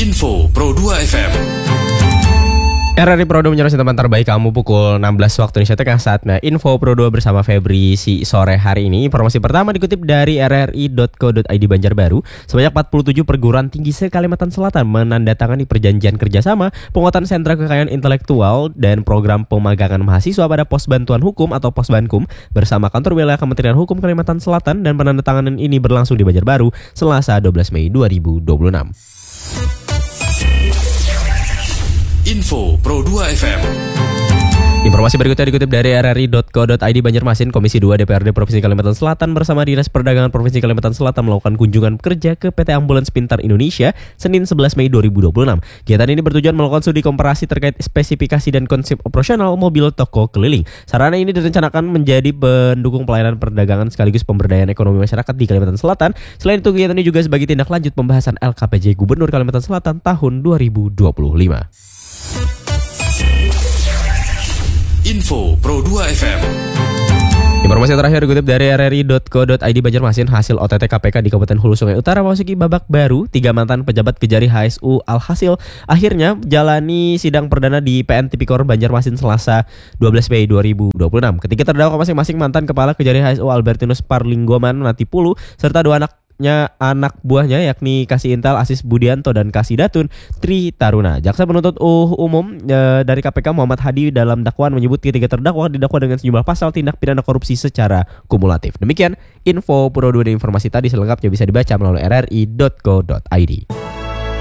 Info Pro 2 FM. RRI Pro 2 menyoroti teman terbaik kamu pukul 16 waktu Indonesia Tengah. Saatnya Info Pro 2 bersama Febri si sore hari ini. Informasi pertama dikutip dari rri.co.id Banjarbaru. Sebanyak 47 perguruan tinggi se-Kalimantan Selatan menandatangani perjanjian kerjasama penguatan sentra kekayaan intelektual dan program pemagangan mahasiswa pada Pos Bantuan Hukum atau Posbankum bersama kantor wilayah Kementerian Hukum Kalimantan Selatan, dan penandatanganan ini berlangsung di Banjarbaru Selasa 12 Mei 2026. Info Pro 2 FM. Informasi berikutnya dikutip dari rri.co.id Banjarmasin. Komisi 2 DPRD Provinsi Kalimantan Selatan bersama Dinas Perdagangan Provinsi Kalimantan Selatan melakukan kunjungan kerja ke PT Ambulans Pintar Indonesia Senin 11 Mei 2026. Kegiatan ini bertujuan melakukan studi komparasi terkait spesifikasi dan konsep operasional mobil toko keliling. Sarana ini direncanakan menjadi pendukung pelayanan perdagangan sekaligus pemberdayaan ekonomi masyarakat di Kalimantan Selatan. Selain itu, kegiatan ini juga sebagai tindak lanjut pembahasan LKPJ Gubernur Kalimantan Selatan tahun 2025. Info Pro 2 FM. Informasi terakhir dikutip dari rri.co.id Banjarmasin. Hasil OTT KPK di Kabupaten Hulu Sungai Utara memasuki babak baru. 3 mantan pejabat Kejari HSU alhasil akhirnya jalani sidang perdana di PN Tipikor Banjarmasin Selasa 12 Mei 2026. Ketiga terdakwa masing-masing mantan kepala Kejari HSU Albertinus Parlinggoman Natipulu serta 2 anak buahnya yakni Kasih Intal Asis Budianto dan Kasih Datun Tri Taruna. Jaksa penuntut umum dari KPK Muhammad Hadi dalam dakwaan menyebut ketiga terdakwa didakwa dengan sejumlah pasal tindak pidana korupsi secara kumulatif. Demikian info Pro 2 dan informasi tadi selengkapnya bisa dibaca melalui rri.co.id.